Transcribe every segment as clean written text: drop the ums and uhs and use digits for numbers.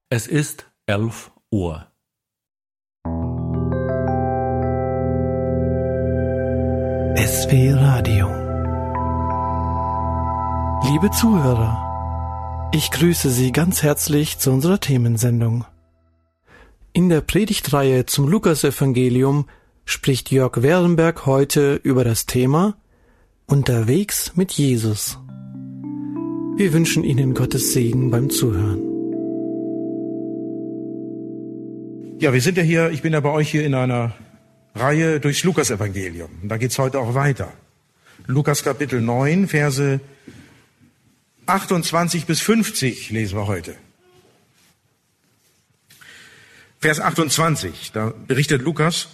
Es ist 11 Uhr. SW Radio. Liebe Zuhörer, ich grüße Sie ganz herzlich zu unserer Themensendung. In der Predigtreihe zum Lukasevangelium spricht Jörg Werenberg heute über das Thema Unterwegs mit Jesus. Wir wünschen Ihnen Gottes Segen beim Zuhören. Ja, ich bin ja bei euch hier in einer Reihe durchs Lukasevangelium. Und da geht's heute auch weiter. Lukas Kapitel 9, Verse 28 bis 50 lesen wir heute. Vers 28, da berichtet Lukas: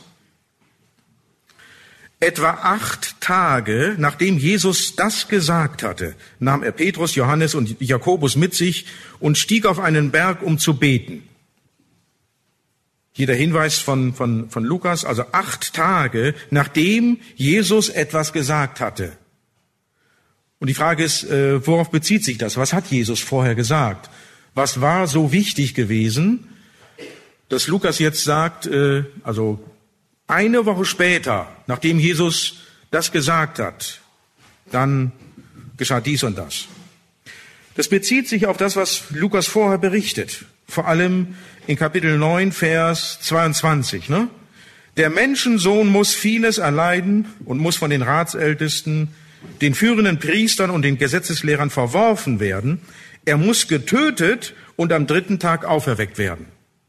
Etwa 8 Tage, nachdem Jesus das gesagt hatte, nahm er Petrus, Johannes und Jakobus mit sich und stieg auf einen Berg, um zu beten. Hier der Hinweis von Lukas, also 8 Tage, nachdem Jesus etwas gesagt hatte. Und die Frage ist, worauf bezieht sich das? Was hat Jesus vorher gesagt? Was war so wichtig gewesen, dass Lukas jetzt sagt, also eine Woche später, nachdem Jesus das gesagt hat, dann geschah dies und das. Das bezieht sich auf das, was Lukas vorher berichtet. Vor allem in Kapitel 9, Vers 22. Ne? Der Menschensohn muss vieles erleiden und muss von den Ratsältesten, den führenden Priestern und den Gesetzeslehrern verworfen werden. Er muss getötet und am 3. Tag auferweckt werden.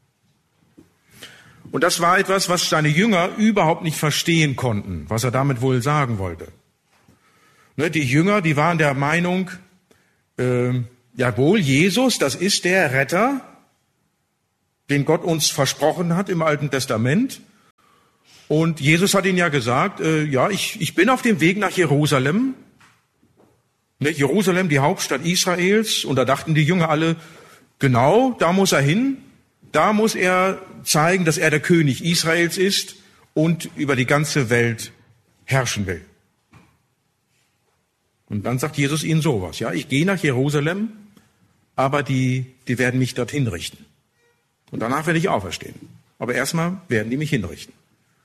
Und das war etwas, was seine Jünger überhaupt nicht verstehen konnten, was er damit wohl sagen wollte. Ne, die Jünger, die waren der Meinung, jawohl, Jesus, das ist der Retter, den Gott uns versprochen hat im Alten Testament. Und Jesus hat ihnen ja gesagt, ich bin auf dem Weg nach Jerusalem. Ne, Jerusalem, die Hauptstadt Israels. Und da dachten die Jünger alle, genau, da muss er hin. Da muss er zeigen, dass er der König Israels ist und über die ganze Welt herrschen will. Und dann sagt Jesus ihnen sowas, ja, ich gehe nach Jerusalem, aber die werden mich dorthin richten. Und danach werde ich auferstehen. Aber erstmal werden die mich hinrichten.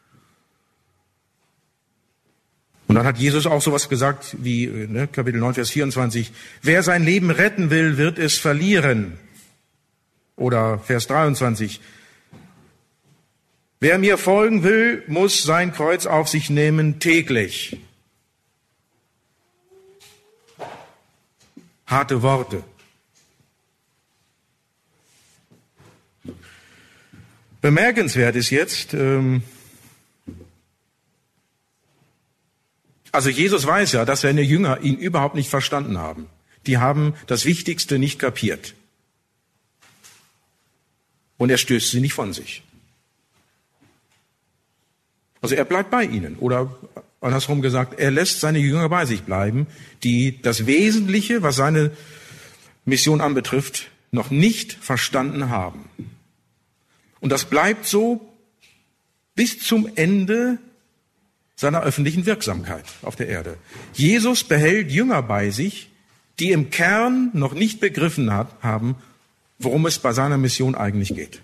Und dann hat Jesus auch sowas gesagt wie Kapitel 9, Vers 24, wer sein Leben retten will, wird es verlieren. Oder Vers 23, wer mir folgen will, muss sein Kreuz auf sich nehmen täglich. Harte Worte. Bemerkenswert ist jetzt, also Jesus weiß ja, dass seine Jünger ihn überhaupt nicht verstanden haben. Die haben das Wichtigste nicht kapiert. Und er stößt sie nicht von sich. Also er bleibt bei ihnen. Oder andersrum gesagt, er lässt seine Jünger bei sich bleiben, die das Wesentliche, was seine Mission anbetrifft, noch nicht verstanden haben. Und das bleibt so bis zum Ende seiner öffentlichen Wirksamkeit auf der Erde. Jesus behält Jünger bei sich, die im Kern noch nicht begriffen haben, worum es bei seiner Mission eigentlich geht.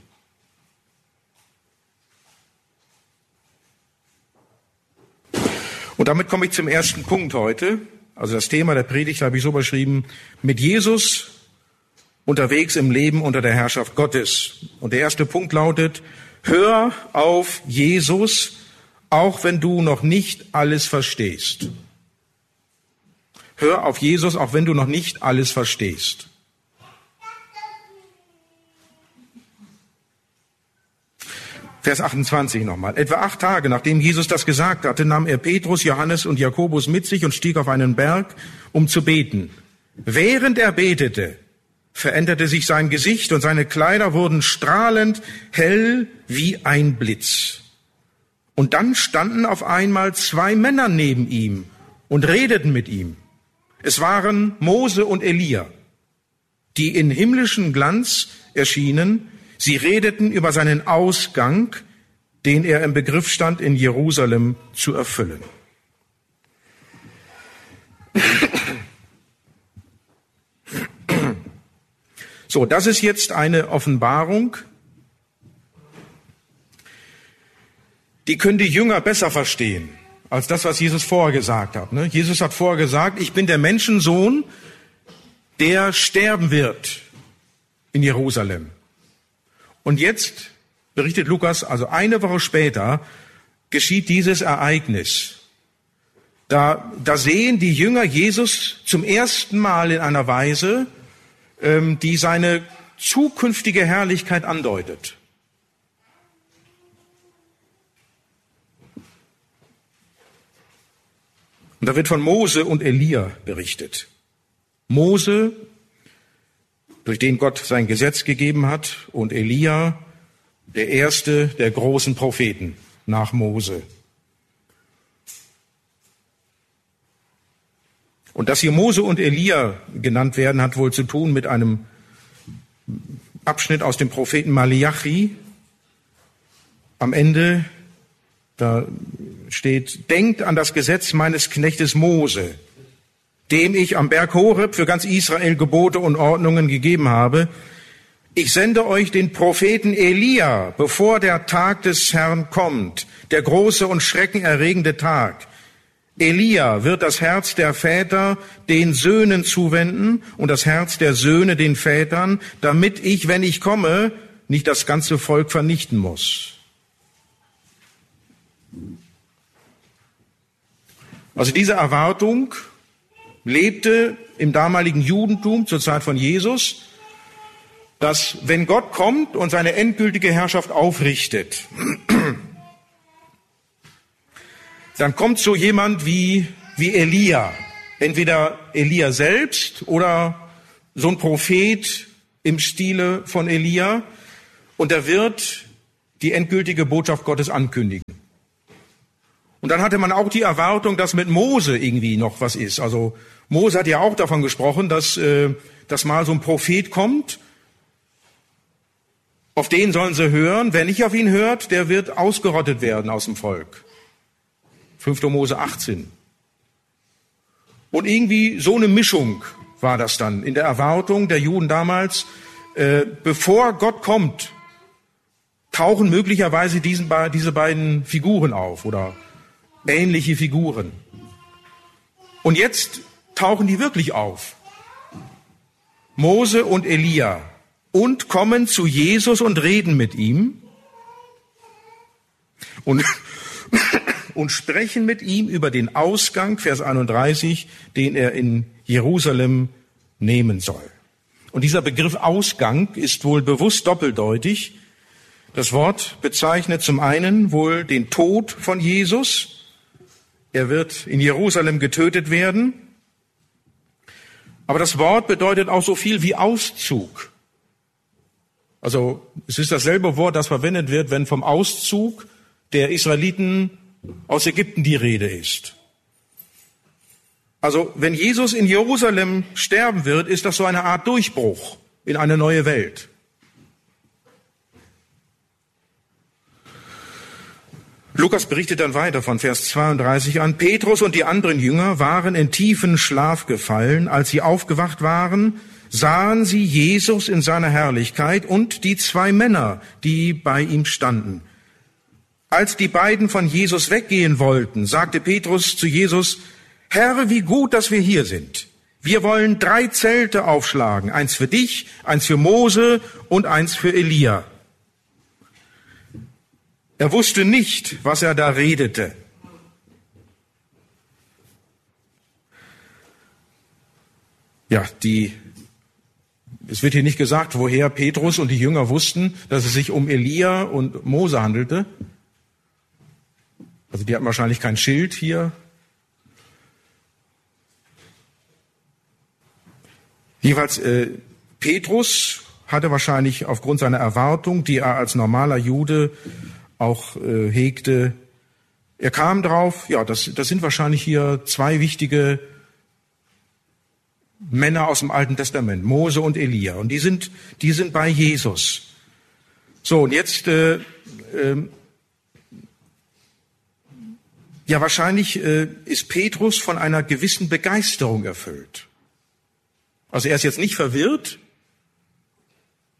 Und damit komme ich zum ersten Punkt heute. Also das Thema der Predigt habe ich so beschrieben, mit Jesus unterwegs im Leben unter der Herrschaft Gottes. Und der erste Punkt lautet, hör auf Jesus, auch wenn du noch nicht alles verstehst. Hör auf Jesus, auch wenn du noch nicht alles verstehst. Vers 28 nochmal. Etwa 8 Tage, nachdem Jesus das gesagt hatte, nahm er Petrus, Johannes und Jakobus mit sich und stieg auf einen Berg, um zu beten. Während er betete, veränderte sich sein Gesicht und seine Kleider wurden strahlend hell wie ein Blitz. Und dann standen auf einmal 2 Männer neben ihm und redeten mit ihm. Es waren Mose und Elia, die in himmlischem Glanz erschienen. Sie redeten über seinen Ausgang, den er im Begriff stand, in Jerusalem zu erfüllen. So, das ist jetzt eine Offenbarung, die können die Jünger besser verstehen, als das, was Jesus vorher gesagt hat. Jesus hat vorher gesagt, ich bin der Menschensohn, der sterben wird in Jerusalem. Und jetzt berichtet Lukas, also eine Woche später, geschieht dieses Ereignis. Da sehen die Jünger Jesus zum ersten Mal in einer Weise, die seine zukünftige Herrlichkeit andeutet. Und da wird von Mose und Elia berichtet. Mose, durch den Gott sein Gesetz gegeben hat, und Elia, der erste der großen Propheten nach Mose. Und dass hier Mose und Elia genannt werden, hat wohl zu tun mit einem Abschnitt aus dem Propheten Maleachi. Am Ende, da steht, denkt an das Gesetz meines Knechtes Mose, dem ich am Berg Horeb für ganz Israel Gebote und Ordnungen gegeben habe. Ich sende euch den Propheten Elia, bevor der Tag des Herrn kommt, der große und schreckenerregende Tag. Elia wird das Herz der Väter den Söhnen zuwenden und das Herz der Söhne den Vätern, damit ich, wenn ich komme, nicht das ganze Volk vernichten muss. Also diese Erwartung lebte im damaligen Judentum zur Zeit von Jesus, dass wenn Gott kommt und seine endgültige Herrschaft aufrichtet, dann kommt so jemand wie Elia. Entweder Elia selbst oder so ein Prophet im Stile von Elia. Und er wird die endgültige Botschaft Gottes ankündigen. Und dann hatte man auch die Erwartung, dass mit Mose irgendwie noch was ist. Also Mose hat ja auch davon gesprochen, dass mal so ein Prophet kommt. Auf den sollen sie hören. Wer nicht auf ihn hört, der wird ausgerottet werden aus dem Volk. 5. Mose 18. Und irgendwie so eine Mischung war das dann in der Erwartung der Juden damals. Bevor Gott kommt, tauchen möglicherweise diese beiden Figuren auf oder ähnliche Figuren. Und jetzt tauchen die wirklich auf. Mose und Elia. Und kommen zu Jesus und reden mit ihm. Und sprechen mit ihm über den Ausgang, Vers 31, den er in Jerusalem nehmen soll. Und dieser Begriff Ausgang ist wohl bewusst doppeldeutig. Das Wort bezeichnet zum einen wohl den Tod von Jesus. Er wird in Jerusalem getötet werden. Aber das Wort bedeutet auch so viel wie Auszug. Also es ist dasselbe Wort, das verwendet wird, wenn vom Auszug der Israeliten aus Ägypten die Rede ist. Also wenn Jesus in Jerusalem sterben wird, ist das so eine Art Durchbruch in eine neue Welt. Lukas berichtet dann weiter von Vers 32 an. Petrus und die anderen Jünger waren in tiefen Schlaf gefallen. Als sie aufgewacht waren, sahen sie Jesus in seiner Herrlichkeit und die zwei Männer, die bei ihm standen. Als die beiden von Jesus weggehen wollten, sagte Petrus zu Jesus, Herr, wie gut, dass wir hier sind. Wir wollen 3 Zelte aufschlagen, eins für dich, eins für Mose und eins für Elia. Er wusste nicht, was er da redete. Ja, es wird hier nicht gesagt, woher Petrus und die Jünger wussten, dass es sich um Elia und Mose handelte. Also die hatten wahrscheinlich kein Schild hier. Jeweils Petrus hatte wahrscheinlich aufgrund seiner Erwartung, die er als normaler Jude auch hegte, er kam drauf, ja, das sind wahrscheinlich hier 2 wichtige Männer aus dem Alten Testament, Mose und Elia. Und die sind bei Jesus. So, und jetzt, ja, wahrscheinlich ist Petrus von einer gewissen Begeisterung erfüllt. Also er ist jetzt nicht verwirrt,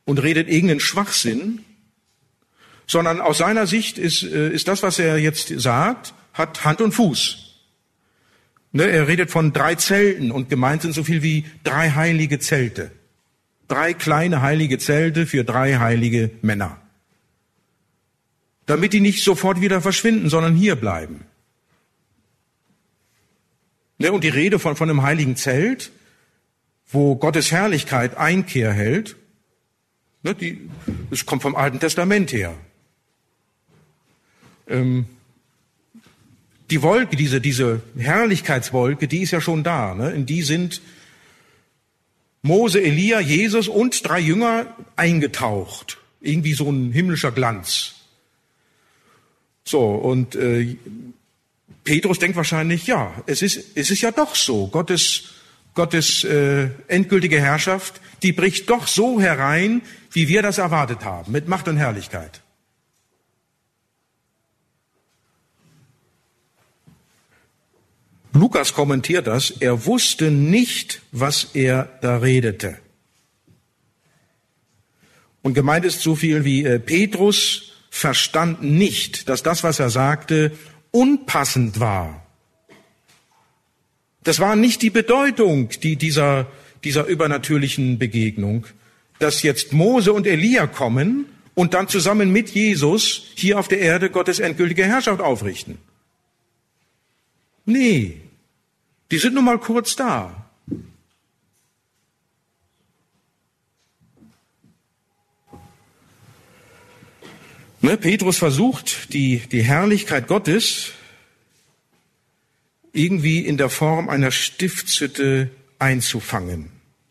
und redet irgendeinen Schwachsinn, sondern aus seiner Sicht ist das, was er jetzt sagt, hat Hand und Fuß. Ne, er redet von 3 Zelten und gemeint sind so viel wie 3 heilige Zelte. 3 kleine heilige Zelte für 3 heilige Männer. Damit die nicht sofort wieder verschwinden, sondern hier bleiben. Ne, und die Rede von einem heiligen Zelt, wo Gottes Herrlichkeit Einkehr hält, ne, das kommt vom Alten Testament her. Die Wolke, diese Herrlichkeitswolke, die ist ja schon da. Ne? In die sind Mose, Elia, Jesus und 3 Jünger eingetaucht. Irgendwie so ein himmlischer Glanz. So, und Petrus denkt wahrscheinlich, ja, es ist ja doch so. Gottes endgültige Herrschaft, die bricht doch so herein, wie wir das erwartet haben, mit Macht und Herrlichkeit. Lukas kommentiert das, er wusste nicht, was er da redete. Und gemeint ist so viel wie Petrus verstand nicht, dass das, was er sagte, unpassend war. Das war nicht die Bedeutung dieser übernatürlichen Begegnung, dass jetzt Mose und Elia kommen und dann zusammen mit Jesus hier auf der Erde Gottes endgültige Herrschaft aufrichten. Nee, die sind nun mal kurz da. Ne, Petrus versucht, die Herrlichkeit Gottes irgendwie in der Form einer Stiftshütte einzufangen.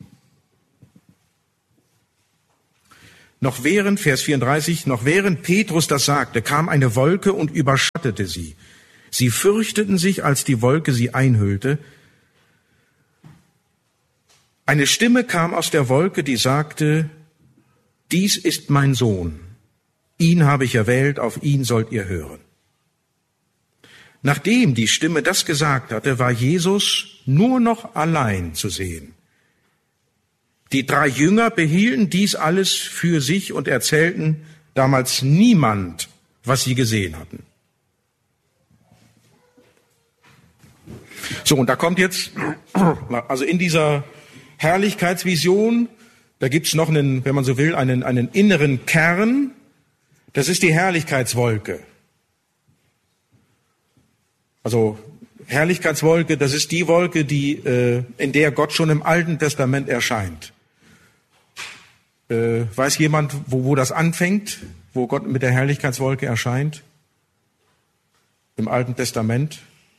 Vers 34, noch während Petrus das sagte, kam eine Wolke und überschattete sie. Sie fürchteten sich, als die Wolke sie einhüllte. Eine Stimme kam aus der Wolke, die sagte, dies ist mein Sohn, ihn habe ich erwählt, auf ihn sollt ihr hören. Nachdem die Stimme das gesagt hatte, war Jesus nur noch allein zu sehen. Die 3 Jünger behielten dies alles für sich und erzählten damals niemand, was sie gesehen hatten. So, und da kommt jetzt, also in dieser Herrlichkeitsvision, da gibt's noch einen, wenn man so will, einen inneren Kern. Das ist die Herrlichkeitswolke. Also Herrlichkeitswolke, das ist die Wolke, in der Gott schon im Alten Testament erscheint. Weiß jemand, wo das anfängt, wo Gott mit der Herrlichkeitswolke erscheint? Im Alten Testament.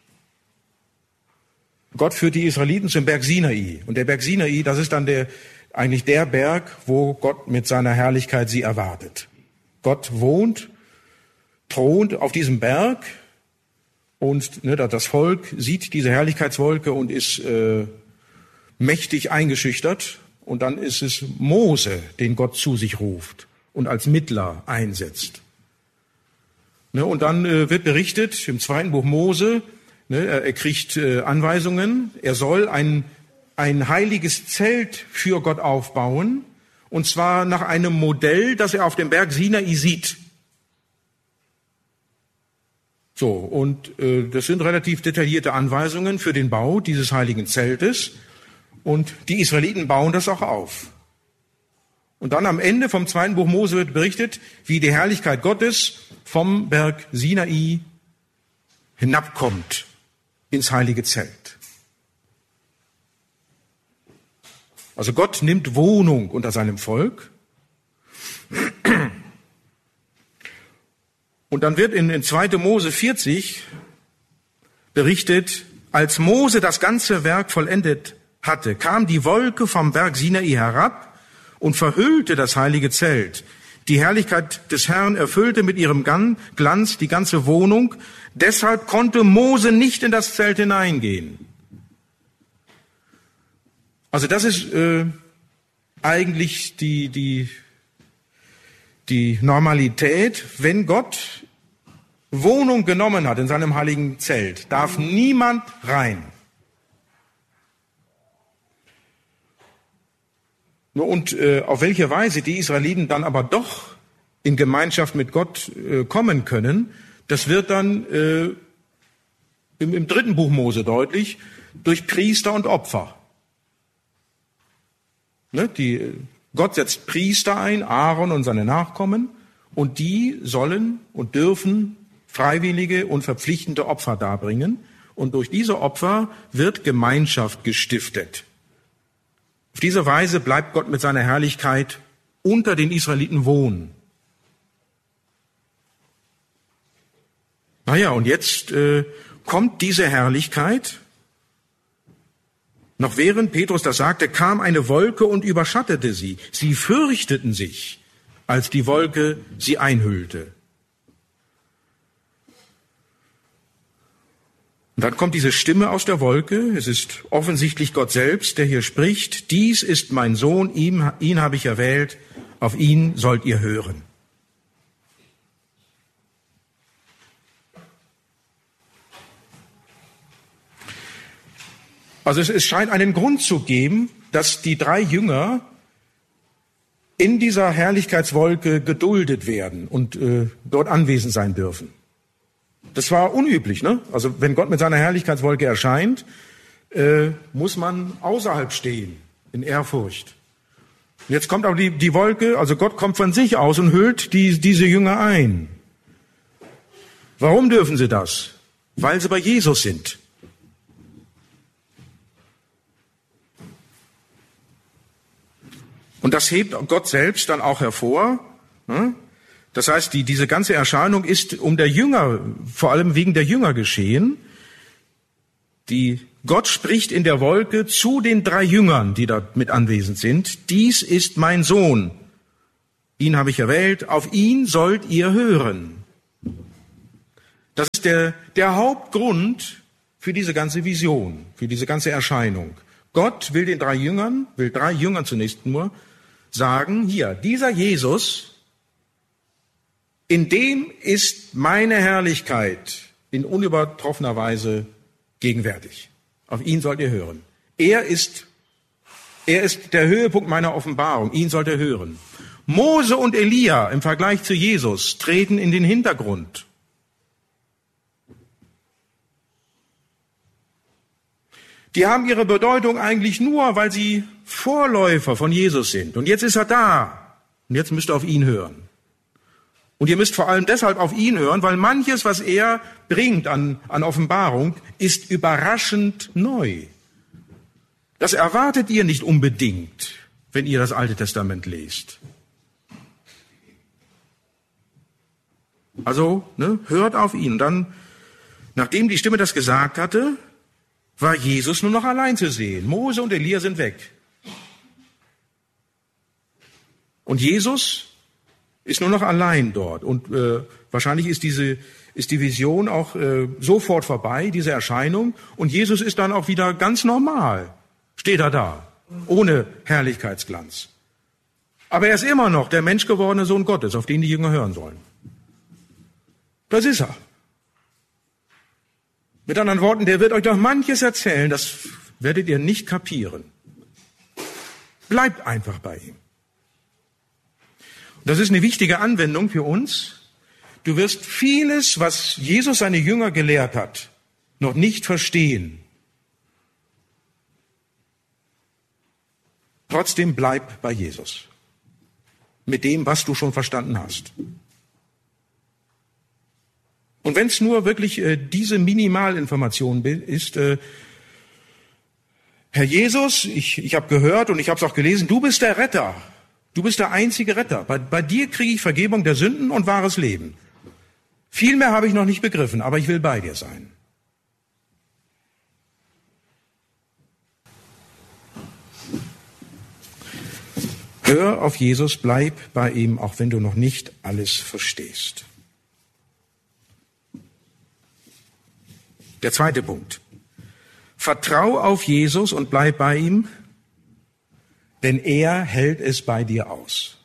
Gott führt die Israeliten zum Berg Sinai. Und der Berg Sinai, das ist dann eigentlich der Berg, wo Gott mit seiner Herrlichkeit sie erwartet. Gott thront auf diesem Berg und das Volk sieht diese Herrlichkeitswolke und ist mächtig eingeschüchtert. Und dann ist es Mose, den Gott zu sich ruft und als Mittler einsetzt. Und dann wird berichtet im 2. Buch Mose, er kriegt Anweisungen, er soll ein heiliges Zelt für Gott aufbauen, und zwar nach einem Modell, das er auf dem Berg Sinai sieht. So, und das sind relativ detaillierte Anweisungen für den Bau dieses heiligen Zeltes, und die Israeliten bauen das auch auf. Und dann am Ende vom 2. Buch Mose wird berichtet, wie die Herrlichkeit Gottes vom Berg Sinai hinabkommt ins heilige Zelt. Also Gott nimmt Wohnung unter seinem Volk. Und dann wird in 2. Mose 40 berichtet, als Mose das ganze Werk vollendet hatte, kam die Wolke vom Berg Sinai herab und verhüllte das heilige Zelt. Die Herrlichkeit des Herrn erfüllte mit ihrem Glanz die ganze Wohnung. Deshalb konnte Mose nicht in das Zelt hineingehen. Also das ist eigentlich die Normalität. Wenn Gott Wohnung genommen hat in seinem heiligen Zelt, darf niemand rein. Und auf welche Weise die Israeliten dann aber doch in Gemeinschaft mit Gott kommen können, das wird dann im 3. Buch Mose deutlich, durch Priester und Opfer. Ne, Gott setzt Priester ein, Aaron und seine Nachkommen, und die sollen und dürfen freiwillige und verpflichtende Opfer darbringen. Und durch diese Opfer wird Gemeinschaft gestiftet. Auf diese Weise bleibt Gott mit seiner Herrlichkeit unter den Israeliten wohnen. Naja, und jetzt kommt diese Herrlichkeit. Noch während Petrus das sagte, kam eine Wolke und überschattete sie. Sie fürchteten sich, als die Wolke sie einhüllte. Und dann kommt diese Stimme aus der Wolke. Es ist offensichtlich Gott selbst, der hier spricht. Dies ist mein Sohn, ihn habe ich erwählt, auf ihn sollt ihr hören. Also es scheint einen Grund zu geben, dass die 3 Jünger in dieser Herrlichkeitswolke geduldet werden und dort anwesend sein dürfen. Das war unüblich, ne? Also wenn Gott mit seiner Herrlichkeitswolke erscheint, muss man außerhalb stehen, in Ehrfurcht. Und jetzt kommt aber die Wolke, also Gott kommt von sich aus und hüllt diese Jünger ein. Warum dürfen sie das? Weil sie bei Jesus sind. Und das hebt Gott selbst dann auch hervor. Das heißt, diese ganze Erscheinung ist um der Jünger, vor allem wegen der Jünger geschehen. Gott spricht in der Wolke zu den 3 Jüngern, die da mit anwesend sind. Dies ist mein Sohn. Ihn habe ich erwählt. Auf ihn sollt ihr hören. Das ist der Hauptgrund für diese ganze Vision, für diese ganze Erscheinung. Gott will 3 Jüngern zunächst nur sagen, hier, dieser Jesus, in dem ist meine Herrlichkeit in unübertroffener Weise gegenwärtig. Auf ihn sollt ihr hören. Er ist der Höhepunkt meiner Offenbarung. Ihn sollt ihr hören. Mose und Elia im Vergleich zu Jesus treten in den Hintergrund. Die haben ihre Bedeutung eigentlich nur, weil sie Vorläufer von Jesus sind. Und jetzt ist er da. Und jetzt müsst ihr auf ihn hören. Und ihr müsst vor allem deshalb auf ihn hören, weil manches, was er bringt an Offenbarung, ist überraschend neu. Das erwartet ihr nicht unbedingt, wenn ihr das Alte Testament lest. Also, hört auf ihn. Und dann, nachdem die Stimme das gesagt hatte, war Jesus nur noch allein zu sehen. Mose und Elia sind weg. Und Jesus ist nur noch allein dort. Und wahrscheinlich ist die Vision auch sofort vorbei, diese Erscheinung. Und Jesus ist dann auch wieder ganz normal. Steht er da, ohne Herrlichkeitsglanz. Aber er ist immer noch der menschgewordene Sohn Gottes, auf den die Jünger hören sollen. Das ist er. Mit anderen Worten, der wird euch doch manches erzählen, das werdet ihr nicht kapieren. Bleibt einfach bei ihm. Das ist eine wichtige Anwendung für uns. Du wirst vieles, was Jesus seine Jünger gelehrt hat, noch nicht verstehen. Trotzdem bleib bei Jesus. Mit dem, was du schon verstanden hast. Und wenn es nur wirklich diese Minimalinformation ist, Herr Jesus, ich habe gehört und ich habe es auch gelesen, du bist der Retter. Du bist der einzige Retter. Bei dir kriege ich Vergebung der Sünden und wahres Leben. Viel mehr habe ich noch nicht begriffen, aber ich will bei dir sein. Hör auf Jesus, bleib bei ihm, auch wenn du noch nicht alles verstehst. Der zweite Punkt. Vertrau auf Jesus und bleib bei ihm, denn er hält es bei dir aus.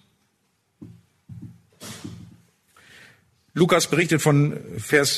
Lukas berichtet von Vers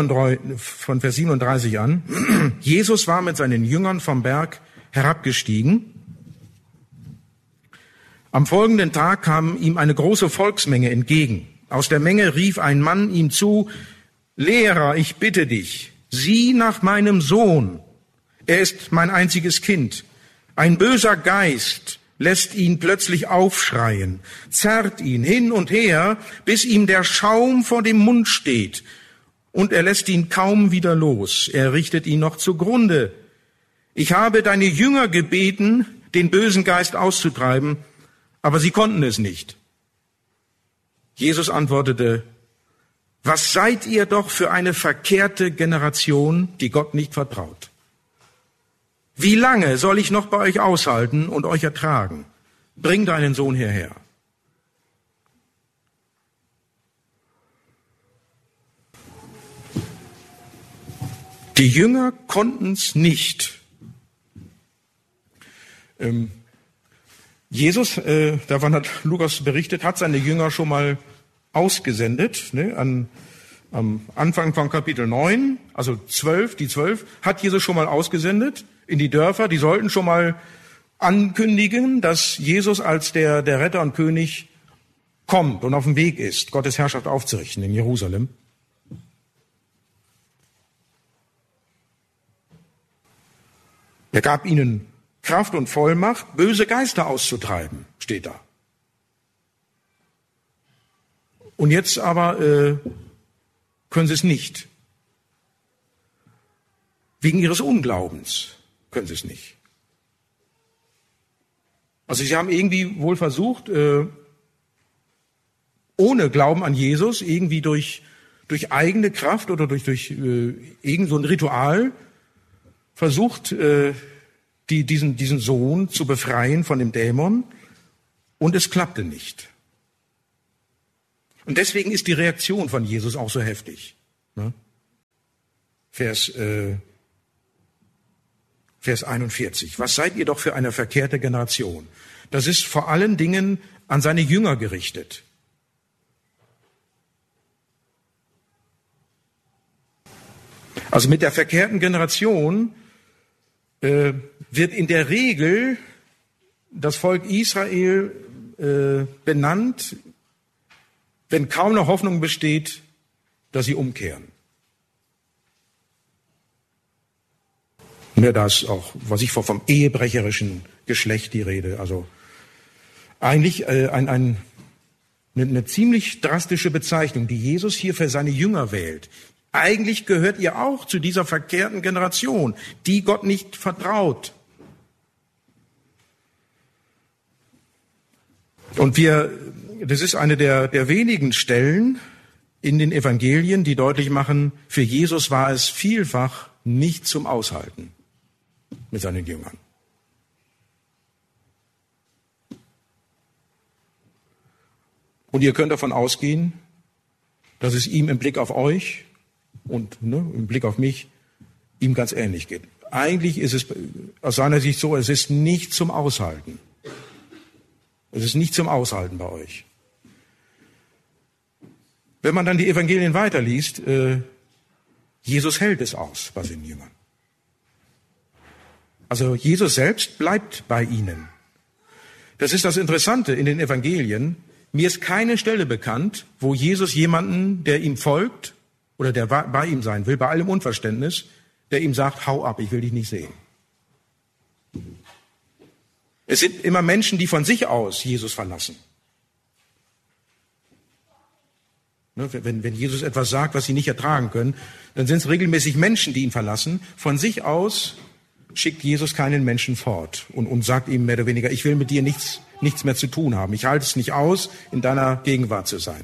37 an. Jesus war mit seinen Jüngern vom Berg herabgestiegen. Am folgenden Tag kam ihm eine große Volksmenge entgegen. Aus der Menge rief ein Mann ihm zu: Lehrer, ich bitte dich, sieh nach meinem Sohn. Er ist mein einziges Kind. Ein böser Geist lässt ihn plötzlich aufschreien, zerrt ihn hin und her, bis ihm der Schaum vor dem Mund steht. Und er lässt ihn kaum wieder los. Er richtet ihn noch zugrunde. Ich habe deine Jünger gebeten, den bösen Geist auszutreiben, aber sie konnten es nicht. Jesus antwortete: Was seid ihr doch für eine verkehrte Generation, die Gott nicht vertraut? Wie lange soll ich noch bei euch aushalten und euch ertragen? Bring deinen Sohn hierher. Die Jünger konnten es nicht. Jesus, davon hat Lukas berichtet, hat seine Jünger schon mal ausgesendet. Am Anfang von Kapitel 9, also die 12, hat Jesus schon mal ausgesendet in die Dörfer. Die sollten schon mal ankündigen, dass Jesus als der Retter und König kommt und auf dem Weg ist, Gottes Herrschaft aufzurichten in Jerusalem. Er gab ihnen Kraft und Vollmacht, böse Geister auszutreiben, steht da. Und jetzt aber können sie es nicht. Wegen ihres Unglaubens können sie es nicht. Also sie haben irgendwie wohl versucht, ohne Glauben an Jesus, irgendwie durch eigene Kraft oder durch irgend so ein Ritual versucht, diesen Sohn zu befreien von dem Dämon, und es klappte nicht. Und deswegen ist die Reaktion von Jesus auch so heftig. Vers 41. Was seid ihr doch für eine verkehrte Generation? Das ist vor allen Dingen an seine Jünger gerichtet. Also mit der verkehrten Generation wird in der Regel das Volk Israel benannt, wenn kaum noch Hoffnung besteht, dass sie umkehren. Da ist auch, vom ehebrecherischen Geschlecht die Rede. Also eigentlich eine ziemlich drastische Bezeichnung, die Jesus hier für seine Jünger wählt. Eigentlich gehört ihr auch zu dieser verkehrten Generation, die Gott nicht vertraut. Und das ist eine der wenigen Stellen in den Evangelien, die deutlich machen, für Jesus war es vielfach nicht zum Aushalten mit seinen Jüngern. Und ihr könnt davon ausgehen, dass es ihm im Blick auf euch und im Blick auf mich ihm ganz ähnlich geht. Eigentlich ist es aus seiner Sicht so, es ist nicht zum Aushalten. Es ist nicht zum Aushalten bei euch. Wenn man dann die Evangelien weiterliest, Jesus hält es aus bei seinen Jüngern. Also Jesus selbst bleibt bei ihnen. Das ist das Interessante in den Evangelien. Mir ist keine Stelle bekannt, wo Jesus jemanden, der ihm folgt oder der bei ihm sein will, bei allem Unverständnis, der ihm sagt, hau ab, ich will dich nicht sehen. Es sind immer Menschen, die von sich aus Jesus verlassen. Wenn Jesus etwas sagt, was sie nicht ertragen können, dann sind es regelmäßig Menschen, die ihn verlassen. Von sich aus schickt Jesus keinen Menschen fort und sagt ihm mehr oder weniger, ich will mit dir nichts mehr zu tun haben. Ich halte es nicht aus, in deiner Gegenwart zu sein.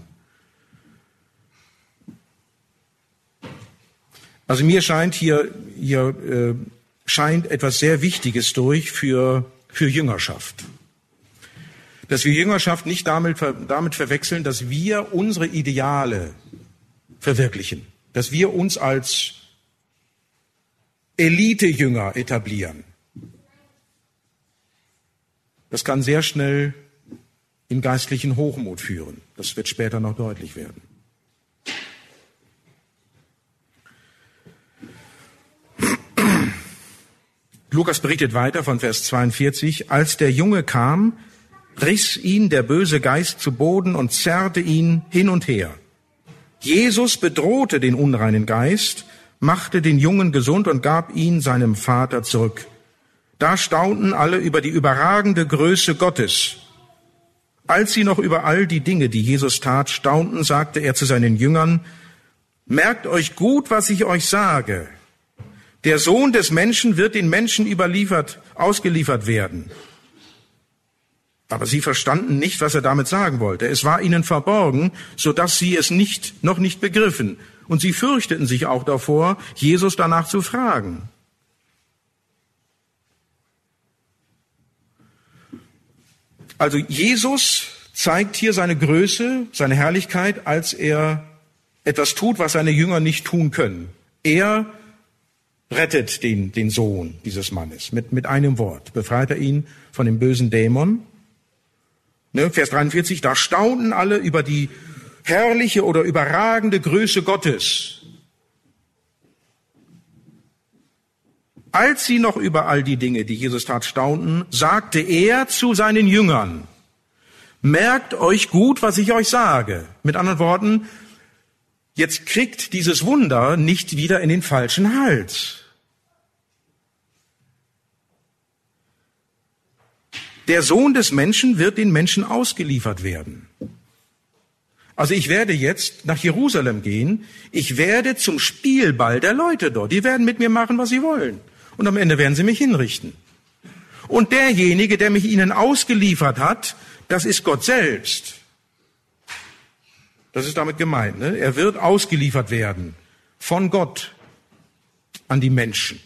Also mir scheint hier scheint etwas sehr Wichtiges durch für Jüngerschaft. Dass wir Jüngerschaft nicht damit verwechseln, dass wir unsere Ideale verwirklichen. Dass wir uns als Elite-Jünger etablieren. Das kann sehr schnell in geistlichen Hochmut führen. Das wird später noch deutlich werden. Lukas berichtet weiter von Vers 42. Als der Junge kam, riss ihn der böse Geist zu Boden und zerrte ihn hin und her. Jesus bedrohte den unreinen Geist, machte den Jungen gesund und gab ihn seinem Vater zurück. Da staunten alle über die überragende Größe Gottes. Als sie noch über all die Dinge, die Jesus tat, staunten, sagte er zu seinen Jüngern: Merkt euch gut, was ich euch sage. Der Sohn des Menschen wird den Menschen ausgeliefert werden. Aber sie verstanden nicht, was er damit sagen wollte. Es war ihnen verborgen, so dass sie es noch nicht begriffen. Und sie fürchteten sich auch davor, Jesus danach zu fragen. Also Jesus zeigt hier seine Größe, seine Herrlichkeit, als er etwas tut, was seine Jünger nicht tun können. Er rettet den Sohn dieses Mannes mit einem Wort. Befreit er ihn von dem bösen Dämon. Vers 43, da staunten alle über die herrliche oder überragende Größe Gottes. Als sie noch über all die Dinge, die Jesus tat, staunten, sagte er zu seinen Jüngern: Merkt euch gut, was ich euch sage. Mit anderen Worten, jetzt kriegt dieses Wunder nicht wieder in den falschen Hals. Der Sohn des Menschen wird den Menschen ausgeliefert werden. Also ich werde jetzt nach Jerusalem gehen. Ich werde zum Spielball der Leute dort. Die werden mit mir machen, was sie wollen. Und am Ende werden sie mich hinrichten. Und derjenige, der mich ihnen ausgeliefert hat, das ist Gott selbst. Das ist damit gemeint. Ne? Er wird ausgeliefert werden von Gott an die Menschen.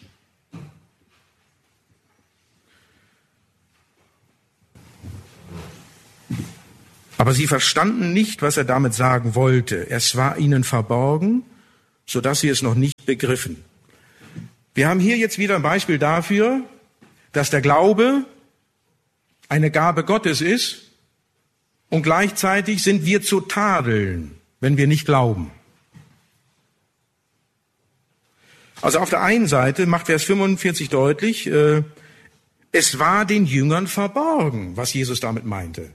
Aber sie verstanden nicht, was er damit sagen wollte. Es war ihnen verborgen, sodass sie es noch nicht begriffen. Wir haben hier jetzt wieder ein Beispiel dafür, dass der Glaube eine Gabe Gottes ist und gleichzeitig sind wir zu tadeln, wenn wir nicht glauben. Also auf der einen Seite macht Vers 45 deutlich, es war den Jüngern verborgen, was Jesus damit meinte.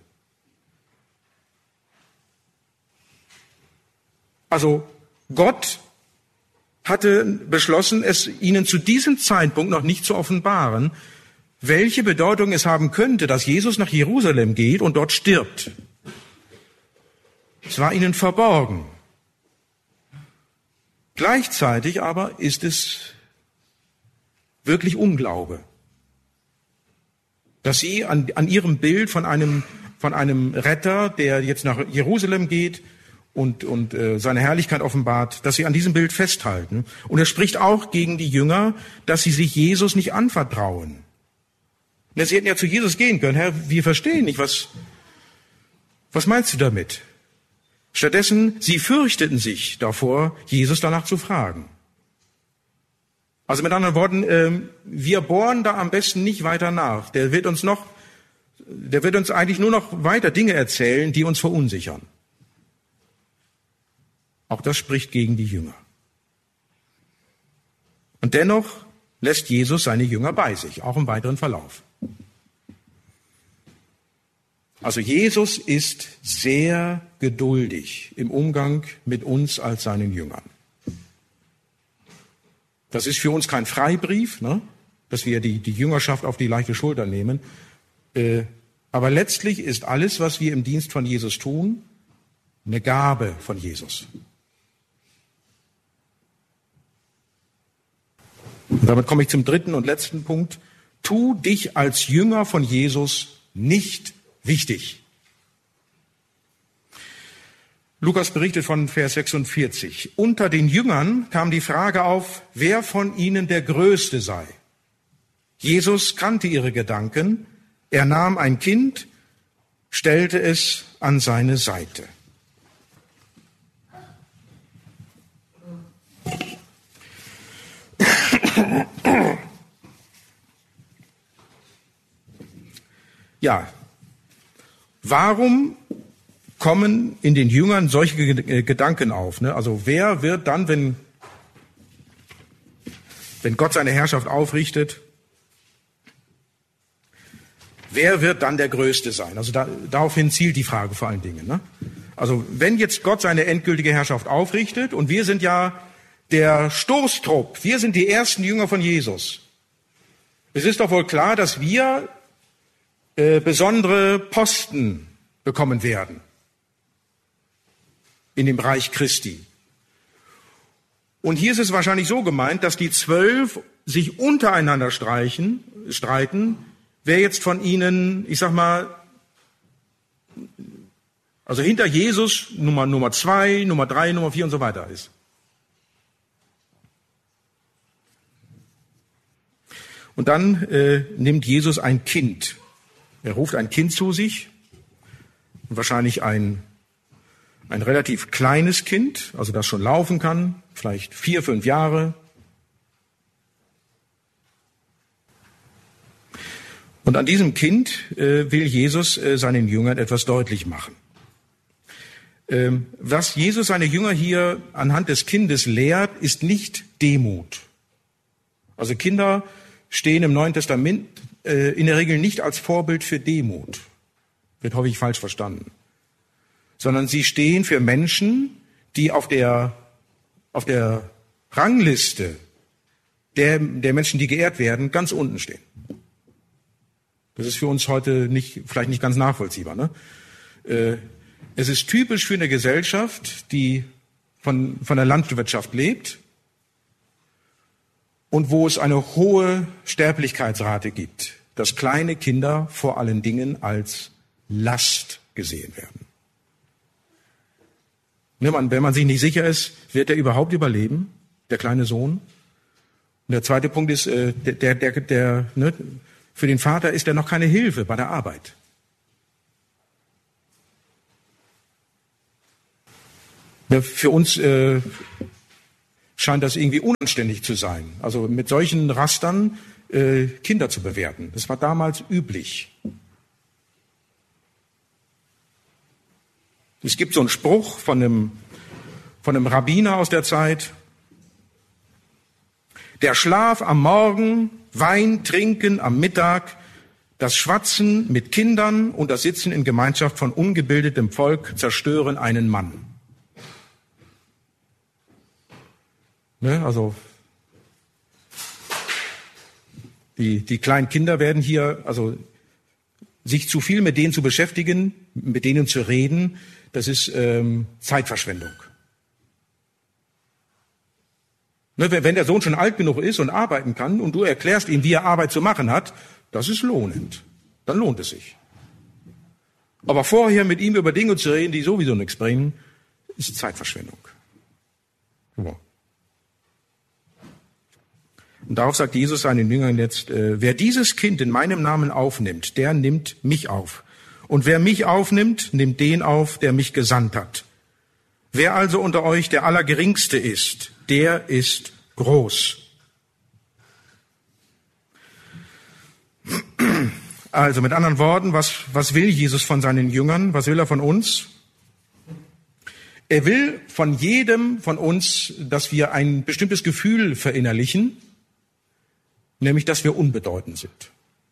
Also Gott hatte beschlossen, es ihnen zu diesem Zeitpunkt noch nicht zu offenbaren, welche Bedeutung es haben könnte, dass Jesus nach Jerusalem geht und dort stirbt. Es war ihnen verborgen. Gleichzeitig aber ist es wirklich Unglaube, dass sie an ihrem Bild von einem Retter, der jetzt nach Jerusalem geht, und seine Herrlichkeit offenbart, dass sie an diesem Bild festhalten. Und er spricht auch gegen die Jünger, dass sie sich Jesus nicht anvertrauen. Sie hätten ja zu Jesus gehen können: Herr, wir verstehen nicht, was meinst du damit? Stattdessen, sie fürchteten sich davor, Jesus danach zu fragen. Also mit anderen Worten, wir bohren da am besten nicht weiter nach. Der wird uns eigentlich nur noch weiter Dinge erzählen, die uns verunsichern. Auch das spricht gegen die Jünger. Und dennoch lässt Jesus seine Jünger bei sich, auch im weiteren Verlauf. Also Jesus ist sehr geduldig im Umgang mit uns als seinen Jüngern. Das ist für uns kein Freibrief, ne? Dass wir die Jüngerschaft auf die leichte Schulter nehmen. Aber letztlich ist alles, was wir im Dienst von Jesus tun, eine Gabe von Jesus. Und damit komme ich zum dritten und letzten Punkt. Tu dich als Jünger von Jesus nicht wichtig. Lukas berichtet von Vers 46. Unter den Jüngern kam die Frage auf, wer von ihnen der Größte sei. Jesus kannte ihre Gedanken. Er nahm ein Kind, stellte es an seine Seite. Ja, warum kommen in den Jüngern solche Gedanken auf? Ne? Also wer wird dann, wenn Gott seine Herrschaft aufrichtet, wer wird dann der Größte sein? Also daraufhin zielt die Frage vor allen Dingen. Ne? Also wenn jetzt Gott seine endgültige Herrschaft aufrichtet und wir sind ja der Stoßtrupp, wir sind die ersten Jünger von Jesus. Es ist doch wohl klar, dass wir besondere Posten bekommen werden in dem Reich Christi. Und hier ist es wahrscheinlich so gemeint, dass die 12 sich untereinander streiten, wer jetzt von ihnen, ich sag mal, also hinter Jesus Nummer 2, Nummer 3, Nummer 4 und so weiter ist. Und dann nimmt Jesus ein Kind. Er ruft ein Kind zu sich, wahrscheinlich ein relativ kleines Kind, also das schon laufen kann, vielleicht 4, 5 Jahre. Und an diesem Kind will Jesus seinen Jüngern etwas deutlich machen. Was Jesus seine Jünger hier anhand des Kindes lehrt, ist nicht Demut. Also Kinder stehen im Neuen Testament in der Regel nicht als Vorbild für Demut. Wird häufig falsch verstanden. Sondern sie stehen für Menschen, die auf der Rangliste der Menschen, die geehrt werden, ganz unten stehen. Das ist für uns heute vielleicht nicht ganz nachvollziehbar. Ne? Es ist typisch für eine Gesellschaft, die von der Landwirtschaft lebt und wo es eine hohe Sterblichkeitsrate gibt, dass kleine Kinder vor allen Dingen als Last gesehen werden. Wenn man sich nicht sicher ist, wird er überhaupt überleben, der kleine Sohn? Und der zweite Punkt ist, für den Vater ist er noch keine Hilfe bei der Arbeit. Für uns scheint das irgendwie unanständig zu sein, also mit solchen Rastern Kinder zu bewerten. Das war damals üblich. Es gibt so einen Spruch von einem Rabbiner aus der Zeit: Der Schlaf am Morgen, Wein trinken am Mittag, das Schwatzen mit Kindern und das Sitzen in Gemeinschaft von ungebildetem Volk zerstören einen Mann. Ne, also die kleinen Kinder werden hier, also sich zu viel mit denen zu beschäftigen, mit denen zu reden, das ist Zeitverschwendung. Ne, wenn der Sohn schon alt genug ist und arbeiten kann und du erklärst ihm, wie er Arbeit zu machen hat, das ist lohnend. Dann lohnt es sich. Aber vorher mit ihm über Dinge zu reden, die sowieso nichts bringen, ist Zeitverschwendung. Ja. Und darauf sagt Jesus seinen Jüngern jetzt, wer dieses Kind in meinem Namen aufnimmt, der nimmt mich auf. Und wer mich aufnimmt, nimmt den auf, der mich gesandt hat. Wer also unter euch der Allergeringste ist, der ist groß. Also mit anderen Worten, was will Jesus von seinen Jüngern? Was will er von uns? Er will von jedem von uns, dass wir ein bestimmtes Gefühl verinnerlichen, nämlich, dass wir unbedeutend sind.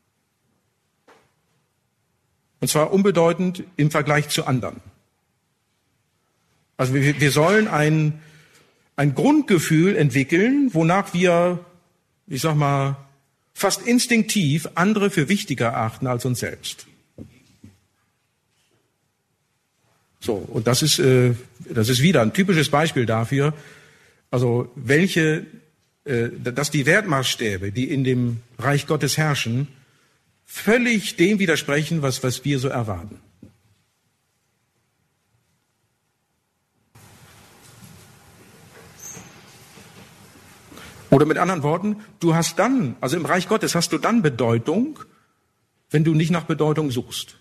Und zwar unbedeutend im Vergleich zu anderen. Also wir sollen ein Grundgefühl entwickeln, wonach wir, ich sag mal, fast instinktiv andere für wichtiger erachten als uns selbst. So, und das ist wieder ein typisches Beispiel dafür, also dass die Wertmaßstäbe, die in dem Reich Gottes herrschen, völlig dem widersprechen, was wir so erwarten. Oder mit anderen Worten, du hast dann, also im Reich Gottes hast du dann Bedeutung, wenn du nicht nach Bedeutung suchst.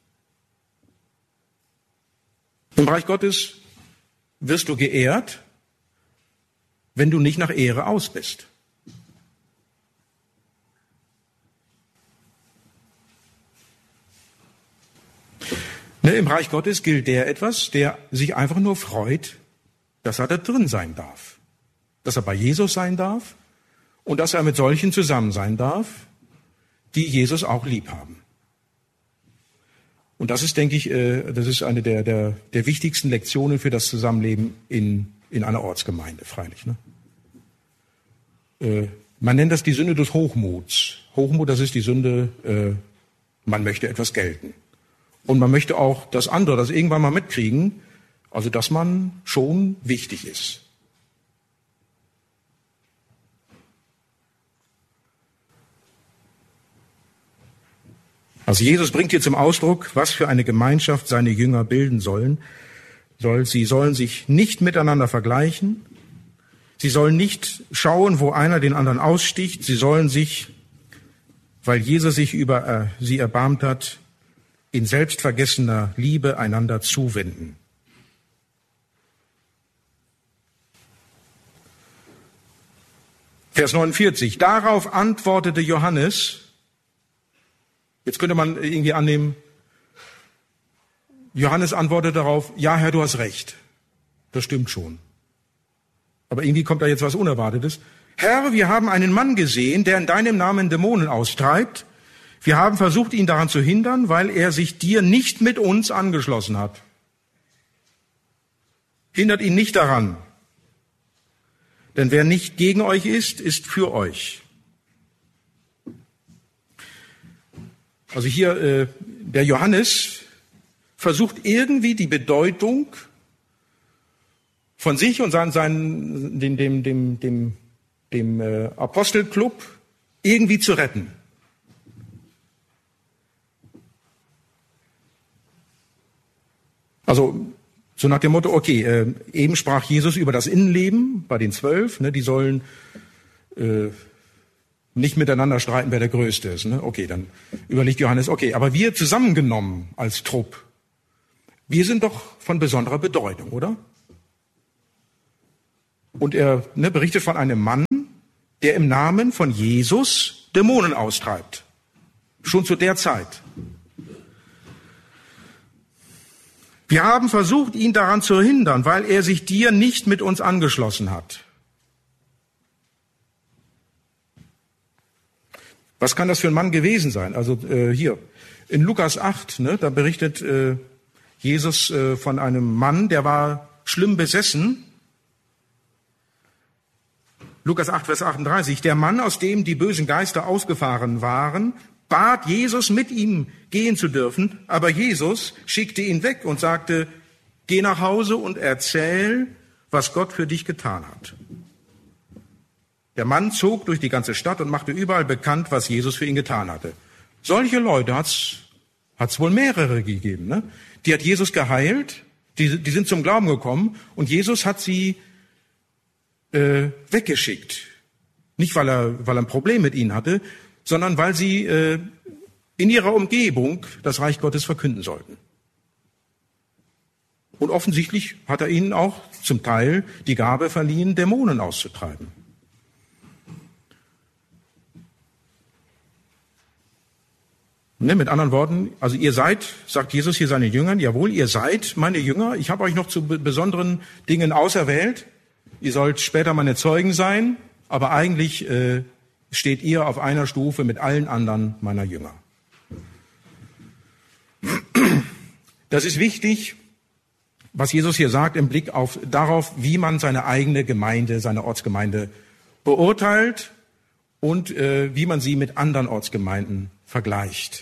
Im Reich Gottes wirst du geehrt, wenn du nicht nach Ehre aus bist. Im Reich Gottes gilt der sich einfach nur freut, dass er da drin sein darf. Dass er bei Jesus sein darf und dass er mit solchen zusammen sein darf, die Jesus auch lieb haben. Und das ist, denke ich, das ist eine der wichtigsten Lektionen für das Zusammenleben in einer Ortsgemeinde, freilich. Ne? Man nennt das die Sünde des Hochmuts. Hochmut, das ist die Sünde, man möchte etwas gelten. Und man möchte auch, dass andere das irgendwann mal mitkriegen, also dass man schon wichtig ist. Also Jesus bringt hier zum Ausdruck, was für eine Gemeinschaft seine Jünger bilden sollen. Sie sollen sich nicht miteinander vergleichen. Sie sollen nicht schauen, wo einer den anderen aussticht. Sie sollen sich, weil Jesus sich über sie erbarmt hat, in selbstvergessener Liebe einander zuwenden. Vers 49. Darauf antwortete Johannes. Jetzt könnte man irgendwie annehmen, Johannes antwortet darauf, ja Herr, du hast recht. Das stimmt schon. Aber irgendwie kommt da jetzt was Unerwartetes. Herr, wir haben einen Mann gesehen, der in deinem Namen Dämonen austreibt. Wir haben versucht, ihn daran zu hindern, weil er sich dir nicht mit uns angeschlossen hat. Hindert ihn nicht daran. Denn wer nicht gegen euch ist, ist für euch. Also hier, der Johannes versucht irgendwie die Bedeutung von sich und dem Apostelclub irgendwie zu retten. Also so nach dem Motto, okay, eben sprach Jesus über das Innenleben bei den 12, ne, die sollen nicht miteinander streiten, wer der Größte ist. Ne? Okay, dann überlegt Johannes, okay, aber wir zusammengenommen als Trupp, wir sind doch von besonderer Bedeutung, oder? Und er berichtet von einem Mann, der im Namen von Jesus Dämonen austreibt. Schon zu der Zeit. Wir haben versucht, ihn daran zu hindern, weil er sich dir nicht mit uns angeschlossen hat. Was kann das für ein Mann gewesen sein? Also hier in Lukas 8, ne, da berichtet Jesus von einem Mann, der war schlimm besessen. Lukas 8, Vers 38. Der Mann, aus dem die bösen Geister ausgefahren waren, bat Jesus, mit ihm gehen zu dürfen, aber Jesus schickte ihn weg und sagte, geh nach Hause und erzähl, was Gott für dich getan hat. Der Mann zog durch die ganze Stadt und machte überall bekannt, was Jesus für ihn getan hatte. Solche Leute hat's wohl mehrere gegeben. Ne? Die hat Jesus geheilt, die sind zum Glauben gekommen und Jesus hat sie weggeschickt. Nicht, weil er ein Problem mit ihnen hatte, sondern weil sie in ihrer Umgebung das Reich Gottes verkünden sollten. Und offensichtlich hat er ihnen auch zum Teil die Gabe verliehen, Dämonen auszutreiben. Ne, mit anderen Worten, also ihr seid, sagt Jesus hier seinen Jüngern, jawohl, ihr seid meine Jünger, ich habe euch noch zu besonderen Dingen auserwählt, ihr sollt später meine Zeugen sein, aber eigentlich steht ihr auf einer Stufe mit allen anderen meiner Jünger. Das ist wichtig, was Jesus hier sagt im Blick darauf, wie man seine eigene Gemeinde, seine Ortsgemeinde beurteilt und wie man sie mit anderen Ortsgemeinden vergleicht.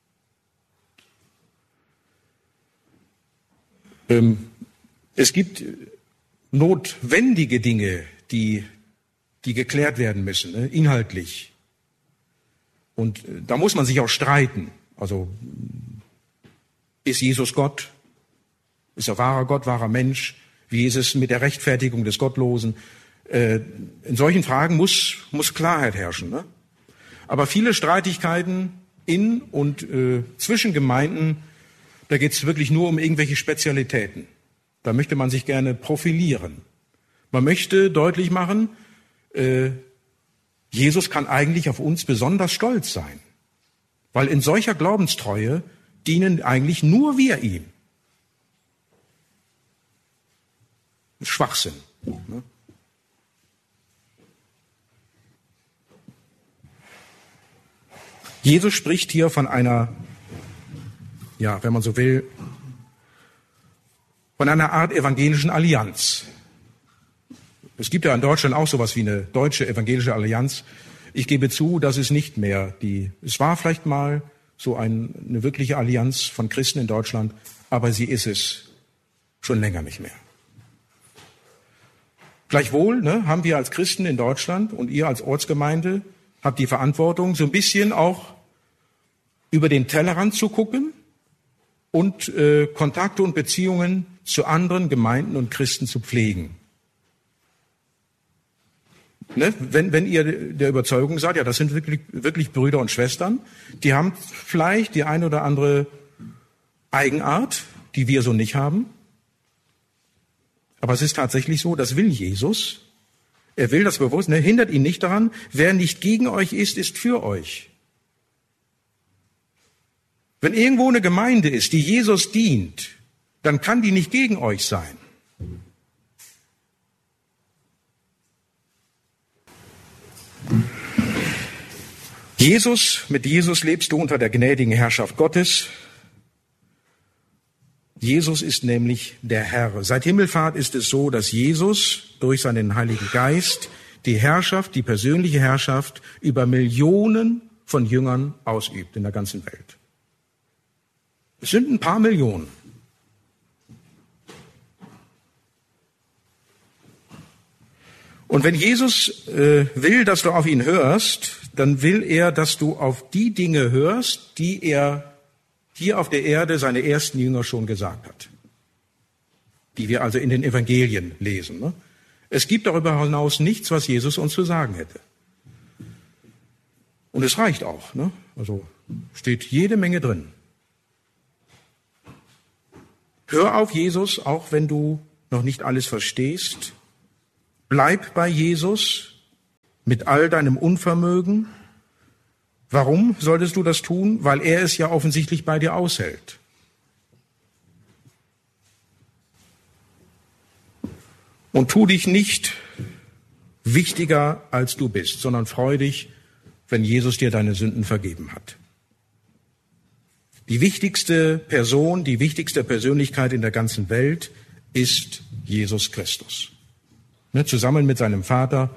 Es gibt notwendige Dinge, die geklärt werden müssen, ne, inhaltlich. Und da muss man sich auch streiten. Also, ist Jesus Gott? Ist er wahrer Gott, wahrer Mensch? Wie ist es mit der Rechtfertigung des Gottlosen? In solchen Fragen muss Klarheit herrschen. Ne? Aber viele Streitigkeiten in und zwischen Gemeinden, da geht es wirklich nur um irgendwelche Spezialitäten. Da möchte man sich gerne profilieren. Man möchte deutlich machen, Jesus kann eigentlich auf uns besonders stolz sein. Weil in solcher Glaubenstreue dienen eigentlich nur wir ihm. Schwachsinn. Ne? Jesus spricht hier von einer ja, wenn man so will, von einer Art evangelischen Allianz. Es gibt ja in Deutschland auch sowas wie eine deutsche evangelische Allianz. Ich gebe zu, das ist nicht mehr es war vielleicht mal so eine wirkliche Allianz von Christen in Deutschland, aber sie ist es schon länger nicht mehr. Gleichwohl haben wir als Christen in Deutschland und ihr als Ortsgemeinde habt die Verantwortung, so ein bisschen auch über den Tellerrand zu gucken und Kontakte und Beziehungen zu anderen Gemeinden und Christen zu pflegen. Ne? Wenn ihr der Überzeugung seid, ja, das sind wirklich Brüder und Schwestern, die haben vielleicht die eine oder andere Eigenart, die wir so nicht haben. Aber es ist tatsächlich so, das will Jesus. Er will das bewusst, hindert ihn nicht daran. Wer nicht gegen euch ist, ist für euch. Wenn irgendwo eine Gemeinde ist, die Jesus dient, dann kann die nicht gegen euch sein. Mit Jesus lebst du unter der gnädigen Herrschaft Gottes. Jesus ist nämlich der Herr. Seit Himmelfahrt ist es so, dass Jesus durch seinen Heiligen Geist die persönliche Herrschaft über Millionen von Jüngern ausübt in der ganzen Welt. Es sind ein paar Millionen. Und wenn Jesus will, dass du auf ihn hörst, dann will er, dass du auf die Dinge hörst, die er hier auf der Erde seine ersten Jünger schon gesagt hat. Die wir also in den Evangelien lesen. Ne? Es gibt darüber hinaus nichts, was Jesus uns zu sagen hätte. Und es reicht auch. Ne? Also steht jede Menge drin. Hör auf Jesus, auch wenn du noch nicht alles verstehst. Bleib bei Jesus mit all deinem Unvermögen. Warum solltest du das tun? Weil er es ja offensichtlich bei dir aushält. Und tu dich nicht wichtiger, als du bist, sondern freu dich, wenn Jesus dir deine Sünden vergeben hat. Die wichtigste Person, die wichtigste Persönlichkeit in der ganzen Welt ist Jesus Christus. Zusammen mit seinem Vater,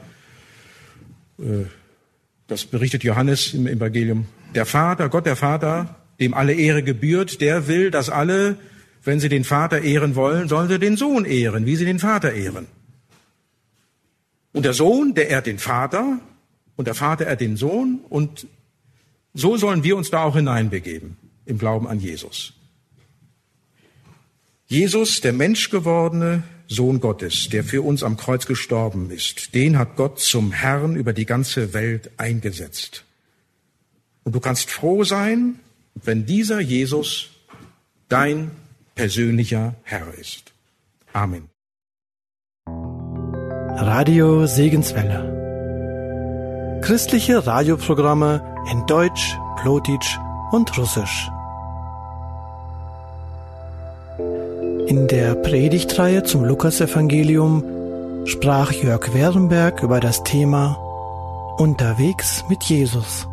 das berichtet Johannes im Evangelium, der Vater, Gott der Vater, dem alle Ehre gebührt, der will, dass alle, wenn sie den Vater ehren wollen, sollen sie den Sohn ehren, wie sie den Vater ehren. Und der Sohn, der ehrt den Vater und der Vater ehrt den Sohn und so sollen wir uns da auch hineinbegeben im Glauben an Jesus. Jesus, der menschgewordene Sohn Gottes, der für uns am Kreuz gestorben ist, den hat Gott zum Herrn über die ganze Welt eingesetzt. Und du kannst froh sein, wenn dieser Jesus dein persönlicher Herr ist. Amen. Radio Segenswelle. Christliche Radioprogramme in Deutsch, Plotitsch und Russisch. In der Predigtreihe zum Lukasevangelium sprach Jörg Werenberg über das Thema Unterwegs mit Jesus.